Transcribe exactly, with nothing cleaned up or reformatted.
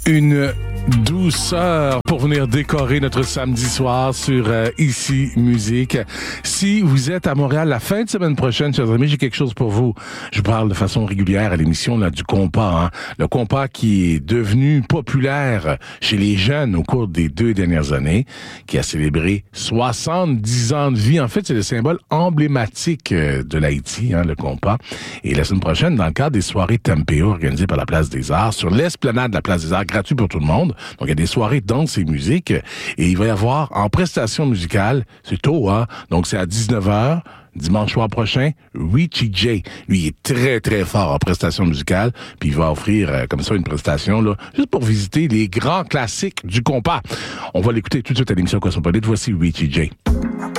Une douceur pour venir décorer notre samedi soir sur euh, Ici Musique. Si vous êtes à Montréal la fin de semaine prochaine, chers amis, j'ai quelque chose pour vous. Je parle de façon régulière à l'émission là du compas, hein. Le compas qui est devenu populaire chez les jeunes au cours des deux dernières années, qui a célébré soixante-dix ans de vie. En fait, c'est le symbole emblématique de l'Haïti, hein, le compas. Et la semaine prochaine, dans le cadre des soirées Tempéo organisées par la Place des Arts, sur l'esplanade de la Place des Arts, gratuit pour tout le monde. Donc, il y a des soirées danse et musique. Et il va y avoir, en prestation musicale, c'est tôt, hein? Donc, c'est à dix-neuf heures, dimanche soir prochain, Richie J. Lui, il est très, très fort en prestation musicale. Puis, il va offrir, euh, comme ça, une prestation, là, juste pour visiter les grands classiques du compas. On va l'écouter tout de suite à l'émission Cosmopolite. Voici Richie J.